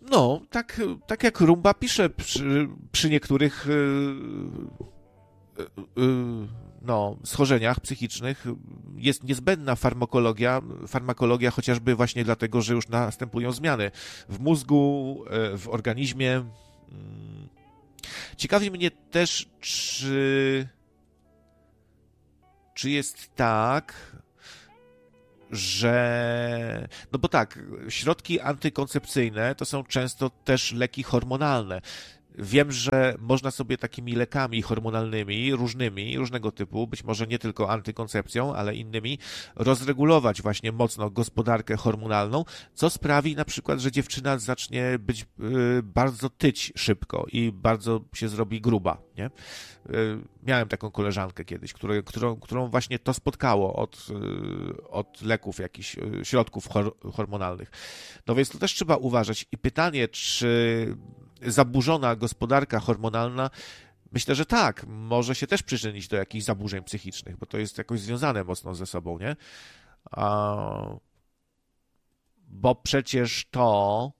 No, tak jak Rumba pisze przy niektórych no, schorzeniach psychicznych jest niezbędna farmakologia chociażby właśnie dlatego, że już następują zmiany w mózgu, w organizmie. Ciekawi mnie też, czy jest tak, że... No bo tak, środki antykoncepcyjne to są często też leki hormonalne. Wiem, że można sobie takimi lekami hormonalnymi, różnego typu, być może nie tylko antykoncepcją, ale innymi, rozregulować właśnie mocno gospodarkę hormonalną, co sprawi na przykład, że dziewczyna zacznie być bardzo tyć szybko i bardzo się zrobi gruba, nie? Miałem taką koleżankę kiedyś, którą właśnie to spotkało od leków, jakichś środków hormonalnych. No więc to też trzeba uważać. I pytanie, czy zaburzona gospodarka hormonalna, myślę, że tak, może się też przyczynić do jakichś zaburzeń psychicznych, bo to jest jakoś związane mocno ze sobą, nie? Bo przecież to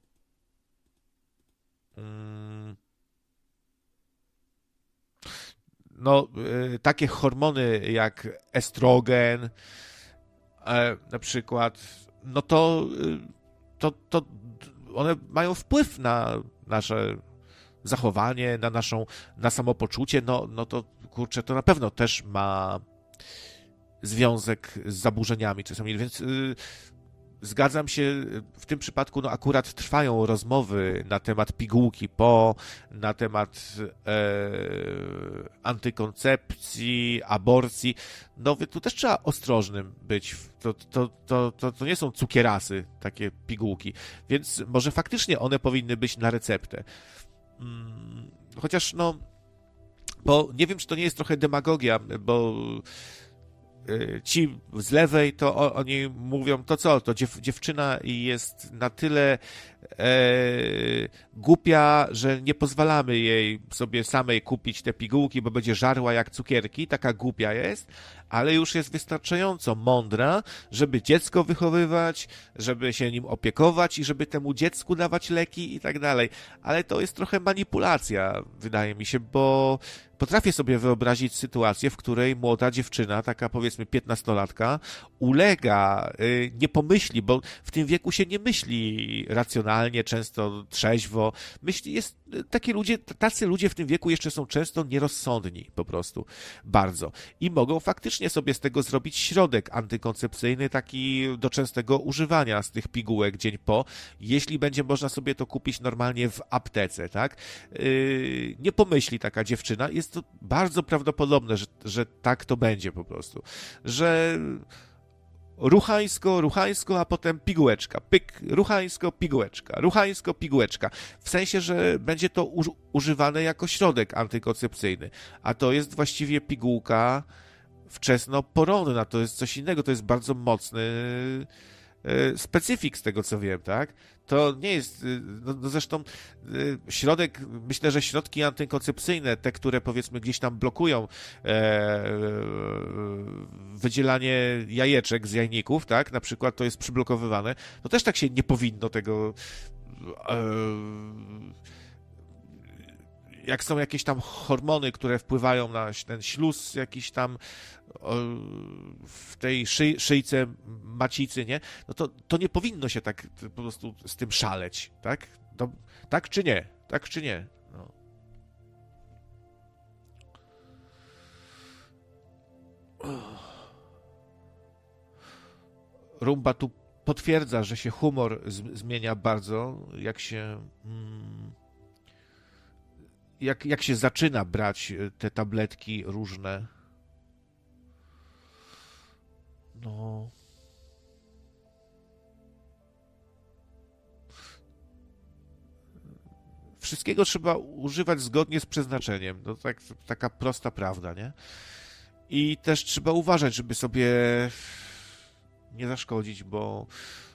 no, takie hormony jak estrogen na przykład, no to one mają wpływ na nasze zachowanie, na samopoczucie, no to kurczę, to na pewno też ma związek z zaburzeniami czasami, więc zgadzam się, w tym przypadku no akurat trwają rozmowy na temat pigułki na temat antykoncepcji, aborcji. No tu też trzeba ostrożnym być. To nie są cukierasy, takie pigułki. Więc może faktycznie one powinny być na receptę. Chociaż no, bo nie wiem, czy to nie jest trochę demagogia, bo ci z lewej, to oni mówią, to co, to dziewczyna jest na tyle głupia, że nie pozwalamy jej sobie samej kupić te pigułki, bo będzie żarła jak cukierki, taka głupia jest, ale już jest wystarczająco mądra, żeby dziecko wychowywać, żeby się nim opiekować i żeby temu dziecku dawać leki i tak dalej. Ale to jest trochę manipulacja, wydaje mi się, bo potrafię sobie wyobrazić sytuację, w której młoda dziewczyna, taka powiedzmy 15-latka, ulega, nie pomyśli, bo w tym wieku się nie myśli racjonalnie, często trzeźwo. Tacy ludzie w tym wieku jeszcze są często nierozsądni po prostu, bardzo. I mogą faktycznie sobie z tego zrobić środek antykoncepcyjny, taki do częstego używania z tych pigułek dzień po, jeśli będzie można sobie to kupić normalnie w aptece, tak? Nie pomyśli taka dziewczyna, jest to bardzo prawdopodobne, że tak to będzie po prostu, że ruchańsko, a potem pigułeczka, pyk, ruchańsko, pigułeczka. W sensie, że będzie to używane jako środek antykoncepcyjny, a to jest właściwie pigułka wczesnoporonna, to jest coś innego, to jest bardzo mocny specyfik z tego, co wiem, tak? To nie jest, no zresztą środek, myślę, że środki antykoncepcyjne, te, które powiedzmy gdzieś tam blokują wydzielanie jajeczek z jajników, tak? Na przykład to jest przyblokowywane, to też tak się nie powinno tego jak są jakieś tam hormony, które wpływają na ten śluz jakiś tam w tej szyjce macicy, nie? No to nie powinno się tak po prostu z tym szaleć, tak? Tak czy nie? Tak czy nie? No. Rumba tu potwierdza, że się humor zmienia bardzo, jak się jak się zaczyna brać te tabletki różne. No. Wszystkiego trzeba używać zgodnie z przeznaczeniem. No taka prosta prawda, nie? I też trzeba uważać, żeby sobie nie zaszkodzić, bo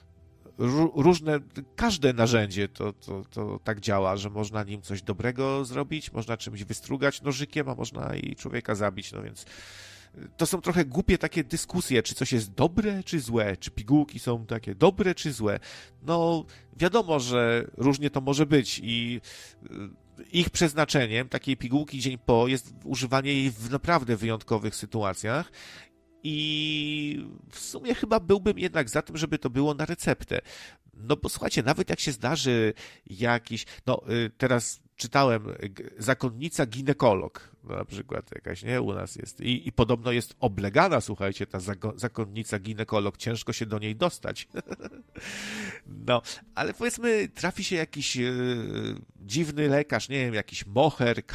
każde narzędzie to tak działa, że można nim coś dobrego zrobić, można czymś wystrugać nożykiem, a można i człowieka zabić, no więc to są trochę głupie takie dyskusje, czy coś jest dobre, czy złe, czy pigułki są takie dobre, czy złe. No, wiadomo, że różnie to może być i ich przeznaczeniem takiej pigułki dzień po jest używanie jej w naprawdę wyjątkowych sytuacjach. I w sumie chyba byłbym jednak za tym, żeby to było na receptę. No bo słuchajcie, nawet jak się zdarzy jakiś, teraz czytałem, zakonnica ginekolog, no, na przykład jakaś, nie, u nas jest i podobno jest oblegana, słuchajcie, ta zakonnica ginekolog, ciężko się do niej dostać. No, ale powiedzmy, trafi się jakiś dziwny lekarz, nie wiem, jakiś moher,